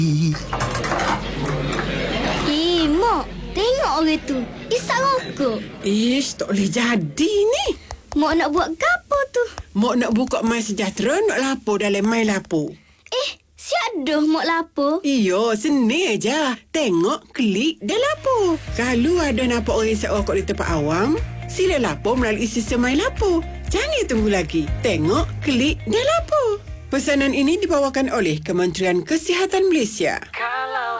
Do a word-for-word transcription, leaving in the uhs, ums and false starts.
Eh, Mak. Tengok orang tu. Isap rokok. Ish, tak boleh jadi ni. Mak nak buat gapo tu? Mak nak buka My Sejahtera, nak lapor dalam My Lapor. Eh, siap dah Mak lapor. Iyo, seni aja. Tengok, klik dan lapor. Kalau ada nampak orang isap rokok di tempat awam, sila lapor melalui sistem My Lapor. Jangan tunggu lagi. Tengok, klik dan lapor. Pesanan ini dibawakan oleh Kementerian Kesihatan Malaysia.